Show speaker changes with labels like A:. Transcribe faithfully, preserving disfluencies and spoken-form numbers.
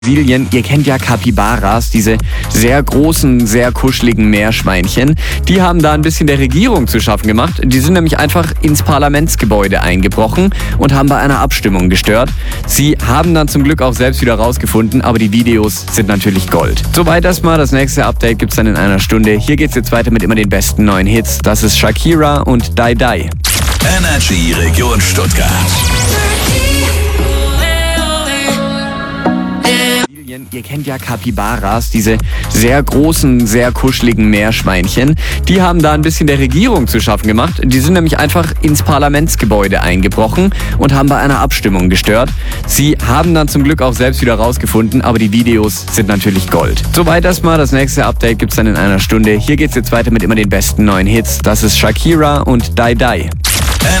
A: Brasilien, ihr kennt ja Capybaras, diese sehr großen, sehr kuscheligen Meerschweinchen. Die haben da ein bisschen der Regierung zu schaffen gemacht. Die sind nämlich einfach ins Parlamentsgebäude eingebrochen und haben bei einer Abstimmung gestört. Sie haben dann zum Glück auch selbst wieder rausgefunden, aber die Videos sind natürlich Gold. Soweit erstmal, das nächste Update gibt's dann in einer Stunde. Hier geht's jetzt weiter mit immer den besten neuen Hits. Das ist Shakira und Die Die.
B: Energy Region Stuttgart.
A: Ihr kennt ja Capybaras, diese sehr großen, sehr kuscheligen Meerschweinchen. Die haben da ein bisschen der Regierung zu schaffen gemacht. Die sind nämlich einfach ins Parlamentsgebäude eingebrochen und haben bei einer Abstimmung gestört. Sie haben dann zum Glück auch selbst wieder rausgefunden, aber die Videos sind natürlich Gold. Soweit erstmal, das nächste Update gibt's dann in einer Stunde. Hier geht's jetzt weiter mit immer den besten neuen Hits. Das ist Shakira und Die Die.